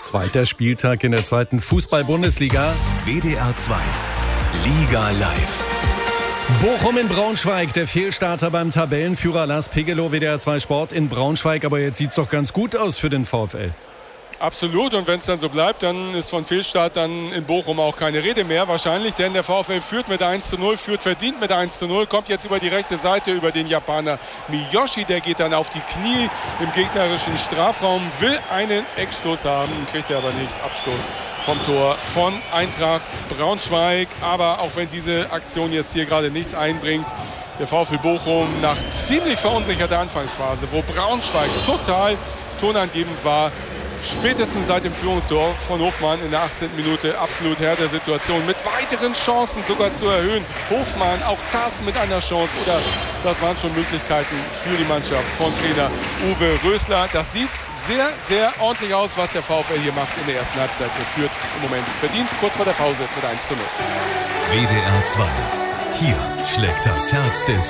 Zweiter Spieltag in der zweiten Fußball-Bundesliga. WDR 2 Liga live. Bochum in Braunschweig, der Fehlstarter beim Tabellenführer Lars Pegelow, WDR 2 Sport in Braunschweig. Aber jetzt sieht es doch ganz gut aus für den VfL. Absolut, und wenn es dann so bleibt, dann ist von Fehlstart dann in Bochum auch keine Rede mehr wahrscheinlich, denn der VfL führt mit 1:0, führt verdient mit 1:0, kommt jetzt über die rechte Seite, über den Japaner Miyoshi, der geht dann auf die Knie im gegnerischen Strafraum, will einen Eckstoß haben, kriegt er aber nicht, Abstoß vom Tor von Eintracht Braunschweig, aber auch wenn diese Aktion jetzt hier gerade nichts einbringt, der VfL Bochum nach ziemlich verunsicherter Anfangsphase, wo Braunschweig total tonangebend war, spätestens seit dem Führungstor von Hofmann in der 18. Minute absolut Herr der Situation. Mit weiteren Chancen sogar zu erhöhen. Hofmann, auch das mit einer Chance. Oder das waren schon Möglichkeiten für die Mannschaft von Trainer Uwe Rösler. Das sieht sehr, sehr ordentlich aus, was der VfL hier macht in der ersten Halbzeit. Er führt im Moment verdient kurz vor der Pause mit 1:0. WDR 2. Hier schlägt das Herz des